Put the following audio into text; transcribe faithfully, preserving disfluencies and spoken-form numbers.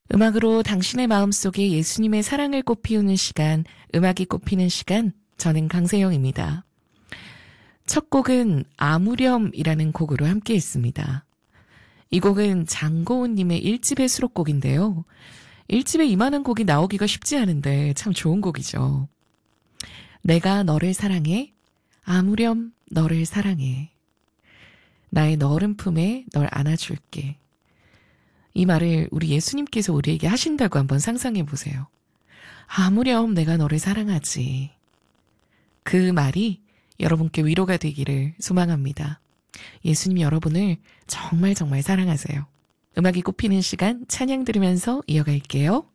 음악으로 당신의 마음속에 예수님의 사랑을 꽃피우는 시간, 음악이 꽃피는 시간, 저는 강세영입니다. 첫 곡은 아무렴이라는 곡으로 함께 했습니다. 이 곡은 장고은님의 일 집의 수록곡인데요. 일 집에 이만한 곡이 나오기가 쉽지 않은데 참 좋은 곡이죠. 내가 너를 사랑해, 아무렴 너를 사랑해. 나의 너른 품에 널 안아줄게. 이 말을 우리 예수님께서 우리에게 하신다고 한번 상상해 보세요. 아무렴 내가 너를 사랑하지. 그 말이 여러분께 위로가 되기를 소망합니다. 예수님 여러분을 정말 정말 사랑하세요. 음악이 꽃피는 시간 찬양 들으면서 이어갈게요.